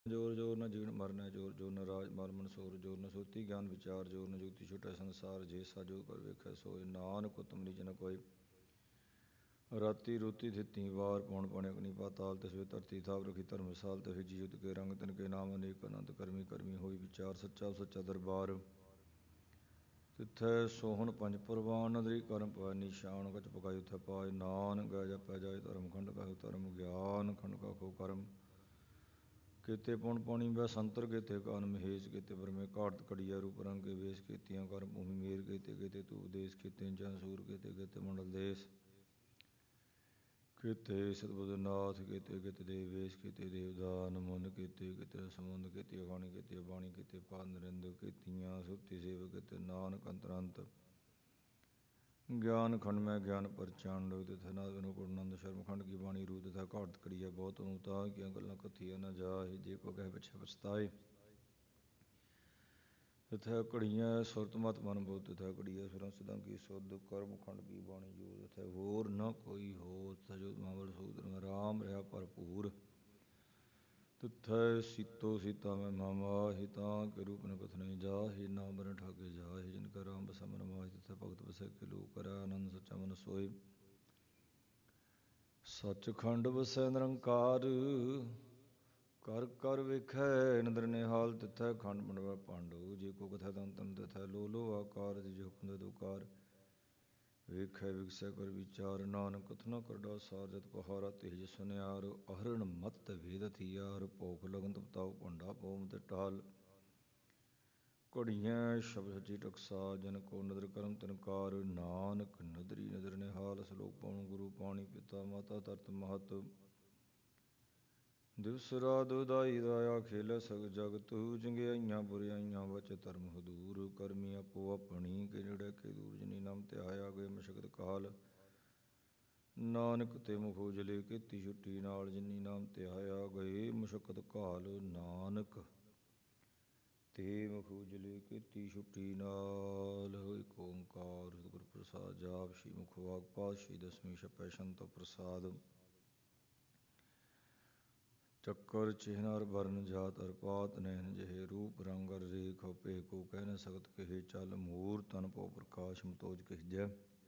जोर जोर न जीवन मरना जोर जोर न राज मर मनसूर जोर न सुरती ज्ञान विचार जोर न जुगति छुटे संसार जे सा जो कर वेखै सोए नानक उत्तम रीजन कोय राति रोती धिती वार पौन पौने अग्नि पाताल तस्वे धरती थाप रखी धर्म विशाल तफे जी युद्ध के रंग तिनके नाम अनेक अनंत करमी करमी होई विचार सच्चा सच्चा दरबार तिथै सोहन पंज परवान नदरी करम पाय निशान कच पकाय उथै पाय नान गै जपै जाय धर्म खंड कहु धर्म ज्ञान खंड कहो करम केते पुण पानी वै संतर केते कान महेश केते ब्रह्मे घाट कड़िया रूप रंग के वेश केतियां कर भूमि मेर केते केते तू देश केते जन सूर केते केते मंडल देश केते सतबुद्धनाथ केते केते देव वेश केते देवदान मुन केते केते समुंद केते अखाणी केते बाणी केते पाद नरिंद केतियां सुरति सेव केते नानक अंतरंत ज्ञान खंड में ज्ञान प्रचंड तथा नादन गुणनंद शर्म खंड की बाणी रूप तथा घाट करिया बहुत अनुता क्या गल्ला कथिया न जाहि जे को कह पिछे पछताए तथा कड़ियाँ सुरत मत मन बोध तथा कड़िया सुरं सदा की शुद्ध कर्म खंड की बाणी जो तथा होर न कोई हो तथा जो मावल सूत्र में राम रहा भरपूर तथा सीतो सीता में मामा हिता के रूप न कथ नहीं जाहि नाम बन ठाके जाहि जिनका राम बसमन माहि तथा भगत बस के लोक करा आनंद सच्चा मन सोए सचखंड बसै निरंकार कर कर वेखै नदर निहाल तिथै खंड मंडवा पांडु जे को कथा तन तन तथा लो लो आकार जो हुकुम दुकार वेखै विकसै कर विचार नानक कथना करडा सार जत पहारा तेज सुनियार अहरण मत वेद थियार भोख लगन तपताओ भंडा पोम ते टाल घड़ियाँ शब्द सची टकसा जन को नदर करम तिनकार नानक नदरी नदर निहाल सलोक पवन गुरु पाणी पिता माता तरत महत दिवस रात उदाई दाया खेल सग जगत जंगियाइयां बुरियाइयां बच धर्म हदूर करमी आपो अपनी के निड़े के दूर जनी नाम ते आया गए मशकत काल नानक ते मुख उजले केती छुट्टी नाल जिनी नाम ते आया गए मशकत काल नानक ते मुख उजले केती छुट्टी नाल एक ओंकार सतगुर प्रसाद जाप श्री मुख वाग पातशाही दसवीं छपै संतो प्रसाद चक्कर चिहनार वर्ण जात अरपात नैन जहे रूप रंग रेख पे को कह न सकत कहे चल मूर तन पो प्रकाश मतोज कह जय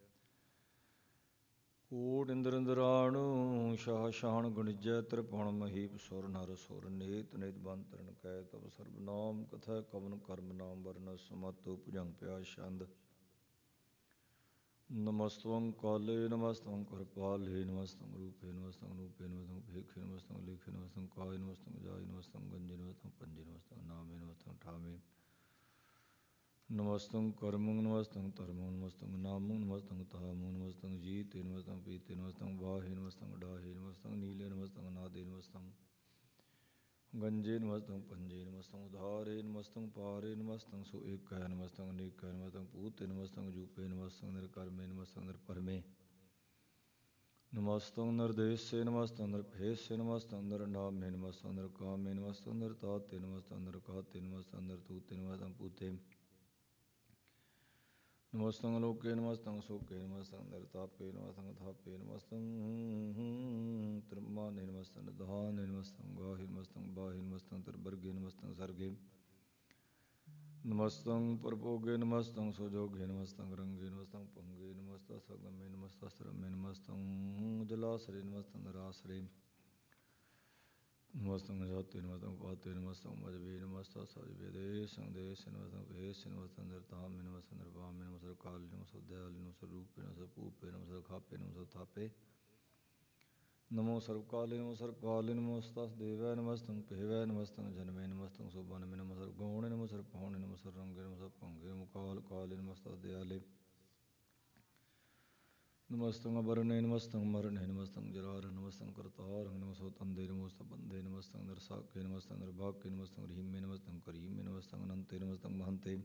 कोट इंद्र इंद्राणु शाह शान गुणिजय त्रिपुण महीप सुर नर सुर नेत नेत बंतरण कै तब सर्वनाम कथा कवन कर्म नाम वर्ण समत भुजंग प्यास छंद नमस्तं काले नमस्तं कृपाले नमस्तं रूपे नमस्तं अनूपे नमस्तं भेखे नमस्तं लेखे नमस्तं काय नमस्तं जाय नमस्तं गंजे नमस्तं पंजे नमस्तं नामे नमस्तं ठामे नमस्तं कर्मं नमस्तं धर्मं नमस्तं नामं नमस्तं तामं नमस्तं जीते नमस्तं पीते नमस्तं बाहे नमस्तं डाहे नमस्तं नीले नमस्तं नादे नमस्तं गंजे नमस्तं पंजे नमस्तं उधारे नमस्तं पारे नमस्तं सो एक है नमस्तं अनेक है नमस्तं पूते नमस्तं जूपे नमस्तं निर्कर्मे नमस्तं निर्परमे नमस्तं निर्देशे नमस्तं निर्भेशे नमस्तं निर्नामे नमस्तं निर्कामे नमस्तं निर्ताते नमस्तं निर्काते नमस्तं निर्तूते नमस्तं पूते नमस्तं लोके नमस्तं शोके नमस्तं निर्तापे नमस्तं थापे नमस्तं त्रिमाने नमस्तं निधाने नमस्तं गाहे नमस्तं बाहे नमस्तं त्रिवर्गे नमस्तं सर्गे नमस्तं परभोगे नमस्तं सुजोगे नमस्तं रंगे नमस्तं पंगे नमस्तं सगमे नमस्तं सरमे नमस्तं जलाश्रय नमस्तं निराश्रय नमस्तं जाते नमस्तं पाते नमस्तं मजबे नमस्तं सजबे देशं देश नमस्तं भेष नमस्तं निर्ताम नमस्तं निर्वाम नमस्तं काल नमस्तं दयाल नमस्तं रूपे नमस्तं पूपे नमस्तं खापे नमस्तं थापे नमो सर्वकाले नमो सर्वपाले नमोस्तस देवाय नमस्तं पेवाय नमस्तं जन्मे नमस्तं सुबनमे नमो सर्वगौणे नमो सर्वपौणे नमो सर्वरंगे नमो सर्वपंगे नमो काल काले नमस्तं दयाले नमस्तं अवरणे नमस्तं मरणे नमस्तं जरार नमस्तं करतार नमस्तं तंदे नमस्तं बंदे नमस्तं नरसाके नमस्तं निर्भाग्य नमस्तं रीमे नमस्तं करीमे नमस्तं अनंते नमस्तं महंते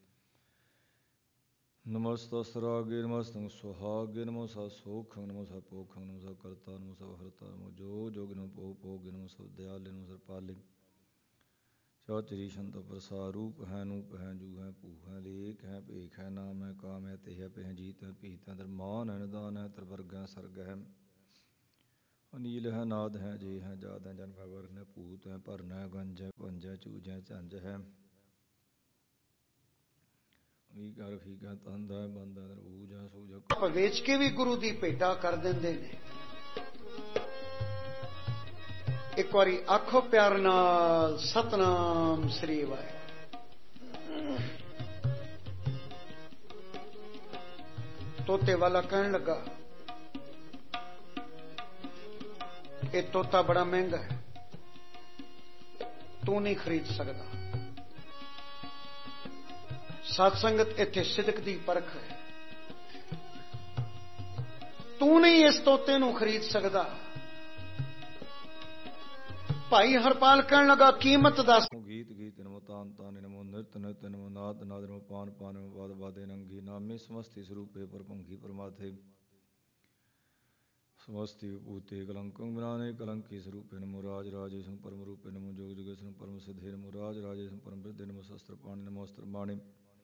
नमस्तस्रागे नमस्तं सुहागे नमो सा सोखं नमो सा पोखं नमो सा कर्ता नमो सा हरता नमो जो जोग नमो पोग नमो सा दयाले नमो सा पाले चौचरी संत प्रसारूप है नूप है जू है भू है लेख है भेख है नाम है काम है तेह पे है जीत है पीत है धर्मान है निदान है त्रिवर्ग है सर्ग है ਅਨੀਲ ਹੈ ਨਾਦ ਹੈ ਜੇ ਹੈ ਜਾਦ ਹੈ ਜਨ ਭਗਵਰ ਨੇ ਭੂਤ ਹੈ ਭਰਨ ਹੈ ਗੰਜ ਹੈ ਭੰਜ ਹੈ ਚੂਜ ਹੈ ਝੰਜ ਹੈ ਵੀ ਕਰ ਫੀਕ ਹੈ ਤੰਦ ਹੈ ਬੰਦ ਹੈ ਊਜ ਹੈ ਸੂਜ ਆਪ ਵੇਚ ਕੇ ਵੀ ਗੁਰੂ ਦੀ ਭੇਟਾ ਕਰ ਦਿੰਦੇ ਨੇ। ਇੱਕ ਵਾਰੀ ਆਖੋ ਪਿਆਰ ਨਾਲ ਸਤਨਾਮ ਸ੍ਰੀ ਵਾਹਿਗੁਰੂ। ਤੋਤੇ ਵਾਲਾ ਕਹਿਣ ਲੱਗਾ ਇਹ ਤੋਤਾ ਬੜਾ ਮਹਿੰਗਾ ਹੈ, ਤੂੰ ਨਹੀਂ ਖਰੀਦ ਸਕਦਾ। ਸਤ ਸੰਗਤ ਇੱਥੇ ਸਿਦਕ ਦੀ ਪਰਖ ਹੈ। ਤੂੰ ਨਹੀਂ ਇਸ ਤੋਤੇ ਨੂੰ ਖਰੀਦ ਸਕਦਾ। ਭਾਈ ਹਰਪਾਲ ਕਹਿਣ ਲੱਗਾ ਕੀਮਤ ਦੱਸ। ਗੀਤ ਗੀਤ ਨਮੋ ਤਾਨ ਤਾਨ ਨਮੋ ਨਿਰਤ ਨਿਰਤ ਨਮੋ ਨਾਦ ਨਾਦ ਨਮੋ ਪਾਨ ਪਾਨ ਨਮੋ ਬਾਦ ਬਾਦੇ ਨੰਗੀ ਨਾਮੇ ਸਮਸਤੀ ਸਰੂਪੇ ਪਰਪੰਖੀ ਪਰਮਾਥੇ ਸਮਸਤੀ ਵਿਭੂਤੇ ਕਲੰਕੰ ਵਿਨਾਨੇ ਕਲੰਕੀ ਸਰੂਪੇ ਨਮੋ ਰਾਜ ਰਾਜੇਸ਼ੰ ਪਰਮ ਰੂਪੇ ਨਮੋ ਜੋਗ ਜੋਗੇਸ਼ੰ ਪਰਮ ਸਿद्धੇ ਨਮੋ ਰਾਜ ਰਾਜੇਸ਼ੰ ਪਰਮ ਬਿਰਧੇ ਨਮੋ ਸ਼ਸਤਰ ਪਾਣੀ ਨਮੋ ਅਸਤਰ ਬਾਣੇ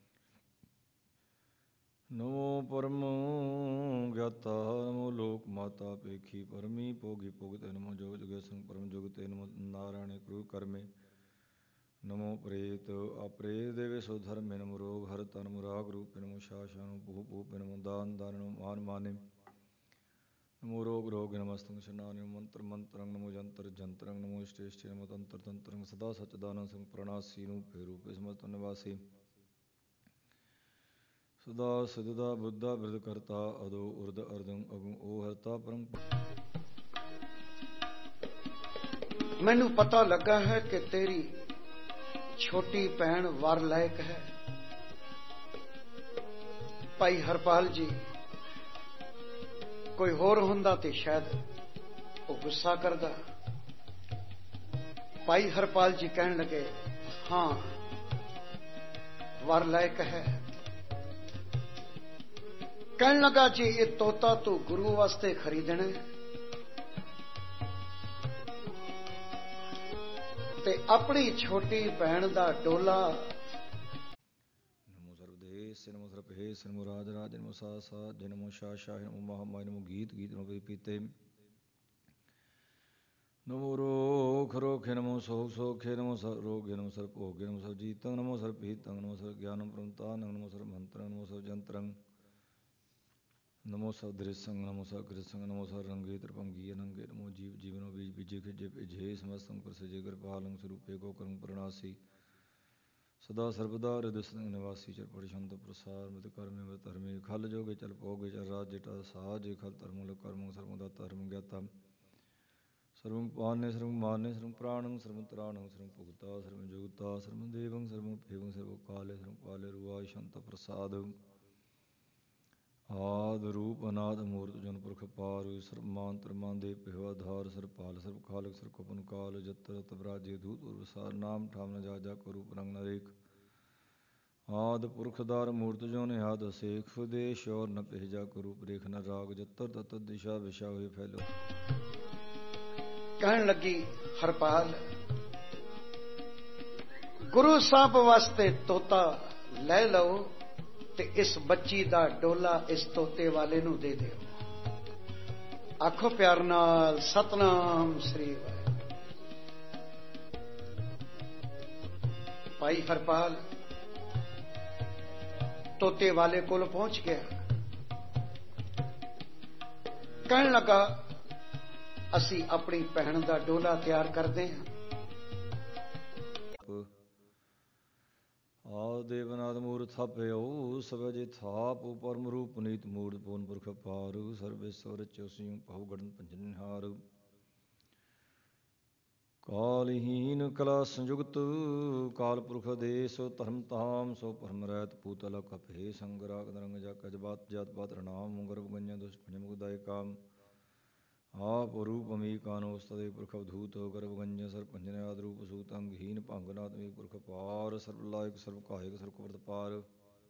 ਨਮੋ ਪਰਮ ਗਿਆਤਾ ਨਮੋ ਲੋਕ ਮਾਤਾ ਪੇਖੀ ਪਰਮੀ ਭੋਗੀ ਭੋਗਤੇ ਨਮੋ ਜੋਗ ਜੋਗੇਸ਼ੰ ਪਰਮ ਜੁਗਤੇ ਨਮੋ ਨਾਰਾਇਣੇ ਕਰੂ ਕਰਮੇ ਨਮੋ ਪ੍ਰੇਤ ਅਪ੍ਰੇਤ ਦੇਵੇ ਸੋ ਧਰਮੇ ਨਮੋ ਰੋਗ ਹਰ ਤਨ ਮੁਰਾਗ ਰੂਪੇ ਨਮੋ ਸ਼ਾਸ਼ਾ ਨਮੋ ਭੂ ਭੂਪੇ ਨਮੋ ਦਾਨ ਦਾਨ ਨਮੋ ਮਾਨ ਮਾਨੇ ਨਮੋ ਰੋਗ ਰੋਗ ਨਮਸਤੰ ਸ਼ਨਾਨਿ ਮੰਤਰ ਮੰਤਰੰ ਨਮੋ ਜੰਤਰ ਜੰਤਰੰ ਨਮੋ ਇਸ਼ਟੇਸ਼ਟੇ ਨਮੋ ਤੰਤਰ ਤੰਤਰੰ ਸਦਾ ਸਚਦਾਨੰ ਸੰਗ ਪ੍ਰਣਾਸੀ ਰੂਪੇ ਰੂਪੇ ਸਮਸਤ ਨਿਵਾਸੀ ਸਦਾ ਸਿਧਦਾ ਬੁੱਧਾ ਬਿਰਧ ਕਰਤਾ ਅਦੋ ਉਰਦ ਅਰਦੰ ਅਗੁ ਓ ਹਰਤਾ ਪਰਮ। ਮੈਨੂੰ ਪਤਾ ਲੱਗਾ ਹੈ ਕਿ ਤੇਰੀ ਛੋਟੀ ਭੈਣ ਵਰ ਲਾਇਕ ਹੈ। ਭਾਈ ਹਰਪਾਲ ਜੀ ਕੋਈ ਹੋਰ ਹੁੰਦਾ ਤੇ ਸ਼ਾਇਦ ਉਹ ਗੁੱਸਾ ਕਰਦਾ। ਭਾਈ ਹਰਪਾਲ ਜੀ ਕਹਿਣ ਲੱਗੇ ਹਾਂ ਵਰ ਲਾਇਕ ਹੈ। ਕਹਿਣ ਲੱਗਾ ਜੀ ਇਹ ਤੋਤਾ ਤੂੰ ਗੁਰੂ ਵਾਸਤੇ ਖਰੀਦਣਾ ਤੇ ਆਪਣੀ ਛੋਟੀ ਭੈਣ ਦਾ ਡੋਲਾ। ਨਮੋ ਸਰਬਦੇਸ ਨਮੋ ਸਰਬਹੇਸ ਨਮੋ ਰਾਜ ਰਾਜ ਨਮੋ ਸਾ ਸਾ ਨਮੋ ਸ਼ਾ ਸ਼ਾ ਨਮੋ ਮਹਾਮਾਈ ਨਮੋ ਗੀਤ ਗੀਤ ਨਮੋ ਪੀਤੇ ਨਮੋ ਰੋਖ ਰੋਖੇ ਨਮੋ ਸੋਖ ਸੋਖੇ ਨਮੋ ਸਰ ਰੋਗੇ ਨਮੋ ਸਰ ਭੋਗੇ ਨਮੋ ਸਰ ਜੀਤੰ ਨਮੋ ਸਰ ਪੀਤੰ ਨਮੋ ਸਰ ਗਿਆਨੰ ਪ੍ਰਮਤਾਨੰ ਨਮੋ ਸਰ ਮੰਤਰੰ ਨਮੋ ਸਰ ਜੰਤਰੰ ਨਮੋ ਸਰ ਦ੍ਰਿਸੰਗ ਨਮੋ ਸਰ ਕ੍ਰਿਸੰਗ ਨਮੋ ਸਰ ਰੰਗੇ ਤਰਪੰਗੀ ਅਨੰਗੇ ਨਮੋ ਜੀਵ ਜੀਵਨੋ ਬੀਜ ਬੀਜੇ ਖਿਜੇ ਭਿਜੇ ਸਮਸਤੰ ਪ੍ਰਸਜੇ ਕਿਰਪਾਲੰ ਸਰੂਪੇ ਗੋਕਰੰ ਪ੍ਰਣਾਸੀ ਸਦਾ ਸਰਬਦਾ ਹਿਰਦਿ ਨਿਵਾਸੀ ਚਰਪੜ ਸ਼ੰਤ ਪ੍ਰਸਾਰ ਮਿਤ ਕਰਮੇ ਮਿਤ ਧਰਮੇ ਖਲ ਜੋਗੇ ਚਲ ਪੋਗੇ ਚਲ ਰਾਜ ਜਟਾ ਸਾਜ ਖਲ ਧਰਮੁ ਕਰਮੁ ਸਰਮੁ ਦਾ ਧਰਮ ਗਿਆਤਾ ਸਰਵੰ ਪਾਨੇ ਸਰਵੰ ਮਾਨੇ ਸਰਵੰ ਪ੍ਰਾਣੰ ਸਰਵੰ ਤਰਾਣੰ ਸਰਵੰ ਭੁਗਤਾ ਸਰਵੰ ਜੁਗਤਾ ਸਰਵੰ ਦੇਵੰ ਸਰਵੰ ਭੇਵੰ ਸਰਵ ਕਾਲੇ ਸਰਵੰ ਪਾਲੇ ਰੂਆ ਸ਼ੰਤ ਪ੍ਰਸਾਦ ਆਦ ਰੂਪ ਅਨਾਦ ਮੂਰਤ ਜਨ ਪੁਰਖ ਪਾਰ ਸਰਮਾਨ ਤਰਮਾਨ ਦੇ ਪਿਹਵਾ ਧਾਰ ਸਰਪਾਲ ਸਰਬ ਖਾਲਕ ਸਰ ਕੋਪਨ ਕਾਲ ਜਤਰ ਤਬਰਾਜੇ ਧੂਤ ਉਰਸਾਰ ਨਾਮ ਠਾਮ ਨ ਜਾ ਜਾ ਕੋ ਰੂਪ ਰੰਗ ਨਰੇਖ ਆਦ ਪੁਰਖਦਾਰ ਮੂਰਤ ਜੋ ਨਿਹਾਦ ਸੇਖ ਦੇਸ਼ ਔਰ ਨ ਪਹਿਜਾ ਕੋ ਰੂਪ ਰੇਖ ਨ ਰਾਗ ਜਤਰ ਤਤ ਦਿਸ਼ਾ ਵਿਸ਼ਾ ਹੋਏ ਫੈਲੋ। ਕਹਿਣ ਲੱਗੀ ਹਰਪਾਲ ਗੁਰੂ ਸਾਹਿਬ ਵਾਸਤੇ ਤੋਤਾ ਲੈ ਲਓ ਤੇ ਇਸ ਬੱਚੀ ਦਾ ਡੋਲਾ ਇਸ ਤੋਤੇ ਵਾਲੇ ਨੂੰ ਦੇ ਦਿਓ। ਆਖੋ ਪਿਆਰ ਨਾਲ ਸਤਨਾਮ ਸ੍ਰੀ ਵਾਹਿਗੁਰੂ। ਭਾਈ ਹਰਪਾਲ ਤੋਤੇ ਵਾਲੇ ਕੋਲ ਪਹੁੰਚ ਗਿਆ। ਕਹਿਣ ਲੱਗਾ ਅਸੀਂ ਆਪਣੀ ਭੈਣ ਦਾ ਡੋਲਾ ਤਿਆਰ ਕਰਦੇ ਹਾਂ। ਆਦ ਦੇਵਨਾਦ ਮੂਰਤ ਥਾਪਿਓ ਸਭ ਜੇ ਥਾਪ ਪਰਮ ਰੂਪ ਨੀਤ ਮੂਰਤ ਪੂਰਨ ਪੁਰਖ ਪਾਰ ਸਰਵੇਸ਼ਵਰ ਚੋਸਿਉ ਭਉ ਗੜਨ ਪੰਜਨਹਾਰ ਕਾਲਹੀਨ ਕਲਾ ਸੰਯੁਗਤ ਕਾਲ ਪੁਰਖ ਦੇਸ ਧਰਮ ਤਾਮ ਸੋ ਪਰਮ ਰਹਿਤ ਪੂਤਲ ਕਪੇ ਸੰਗ ਰਾਗ ਰੰਗ ਜਕ ਜਬਾਤ ਜਾਤ ਪਾਤ ਰਣਾਮ ਗਰਭ ਗੰਜਾ ਦੁਸ਼ ਭਜਮ ਗੁਦਾਇ ਕਾਮ ਆਪ ਰੂਪ ਅਮੀ ਕਾਨੋ ਸਦੇ ਪੁਰਖ ਅਵਧੂਤ ਗਰਭ ਗੰਜ ਸਰ ਪੰਜਨ ਆਦ ਰੂਪ ਸੂਤ ਅੰਗਹੀਨ ਭੰਗ ਨਾਤਮੀ ਪੁਰਖ ਪਾਰ ਸਰਬ ਲਾਇਕ ਸਰਬ ਕਾਇਕ ਸਰਬ ਕੁਵਰਤ ਪਾਰ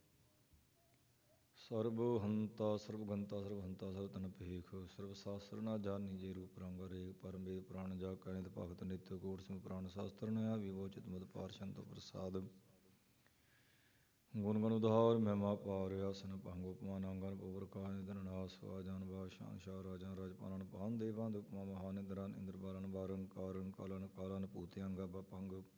ਸਰਬ ਹੰਤਾ ਸਰਬ ਗੰਤਾ ਸਰਬ ਹੰਤਾ ਸਰਬ ਤਨ ਭੇਖ ਸਰਬ ਸਾਸਤਰ ਨਾ ਜਾਨੀ ਜੇ ਰੂਪ ਰੰਗ ਰੇਖ ਪਰਮ ਵੇਦ ਪ੍ਰਾਣ ਜਾ ਕਹਿਤ ਭਗਤ ਨਿਤ ਕੋਟ ਸਿਮ ਪ੍ਰਾਣ ਸ਼ਾਸਤਰ ਨ ਆਵੀ ਵੋਚਿਤ ਮਦ ਪਾਰ ਸ਼ੰਤ ਪ੍ਰਸਾਦ ਗੁਣ ਗਣ ਉਧਾਰ ਮਹਿਮਾ ਪਾਰ ਆਸਨ ਭੰਗ ਉਪਮਾਨ ਅੰਗਨ ਪਵਰ ਕਾਹ ਨਿਧਨ ਨਾਸ ਵਾਜਨ ਬਾਦਸ਼ਾਹ ਸ਼ਾਹ ਰਾਜਨ ਰਾਜਪਾਲਨ ਪਾਨ ਦੇਵਾਨ ਉਪਮਾ ਮਹਾਨਿੰਦਰਨ ਇੰਦਰ ਬਾਲਨ ਬਾਰਨ ਕਾਰਨ ਕਾਲਨ ਕਾਲਨ ਭੂਤੇ ਅੰਗਾ ਭੰਗ